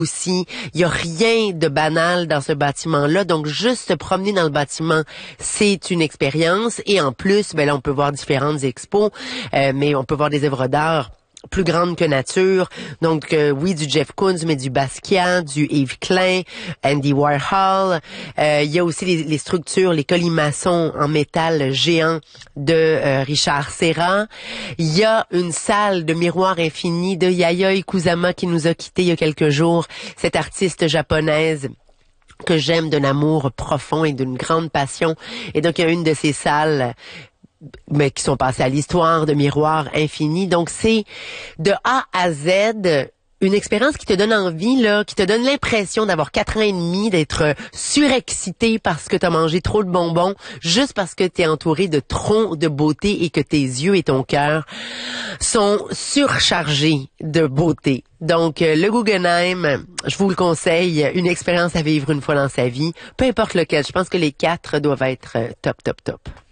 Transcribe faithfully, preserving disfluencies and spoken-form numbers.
aussi. Il y a rien de banal dans ce bâtiment-là. Donc, juste se promener dans le bâtiment, c'est une expérience. Et en plus, ben là, on peut voir différentes expos, euh, mais on peut voir des œuvres d'art plus grandes que nature. Donc, euh, oui, du Jeff Koons, mais du Basquiat, du Yves Klein, Andy Warhol. Euh, il y a aussi les, les structures, les colimaçons en métal géant de euh, Richard Serra. Il y a une salle de miroirs infinis de Yayoi Kusama qui nous a quittés il y a quelques jours. Cette artiste japonaise que j'aime d'un amour profond et d'une grande passion. Et donc, il y a une de ces salles mais qui sont passés à l'histoire de Miroirs Infinis. Donc, c'est de A à Z une expérience qui te donne envie, là, qui te donne l'impression d'avoir quatre ans et demi, d'être surexcité parce que tu as mangé trop de bonbons, juste parce que tu es entouré de trop de beauté et que tes yeux et ton cœur sont surchargés de beauté. Donc, le Guggenheim, je vous le conseille, une expérience à vivre une fois dans sa vie, peu importe lequel. Je pense que les quatre doivent être top, top, top.